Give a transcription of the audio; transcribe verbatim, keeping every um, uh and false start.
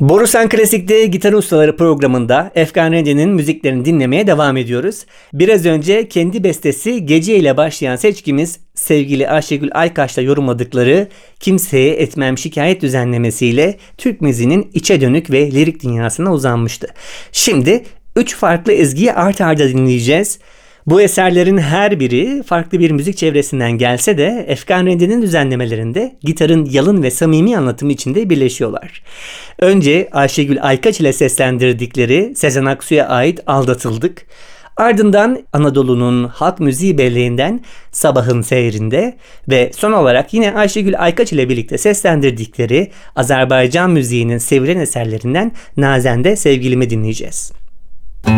Borusan Klasik'te Gitar Ustaları programında Efkan Rence'nin müziklerini dinlemeye devam ediyoruz. Biraz önce kendi bestesi Gece ile başlayan seçkimiz sevgili Ayşegül Aykaç'la yorumladıkları Kimseye Etmem Şikayet düzenlemesiyle Türk müziğinin içe dönük ve lirik dünyasına uzanmıştı. Şimdi üç farklı ezgiyi art arda dinleyeceğiz. Bu eserlerin her biri farklı bir müzik çevresinden gelse de Efkan Rence'nin düzenlemelerinde gitarın yalın ve samimi anlatımı içinde birleşiyorlar. Önce Ayşegül Aykaç ile seslendirdikleri Sezen Aksu'ya ait Aldatıldık. Ardından Anadolu'nun halk müziği belleğinden Sabahın Seyrinde ve son olarak yine Ayşegül Aykaç ile birlikte seslendirdikleri Azerbaycan müziğinin sevilen eserlerinden Nazen'de Sevgilimi dinleyeceğiz.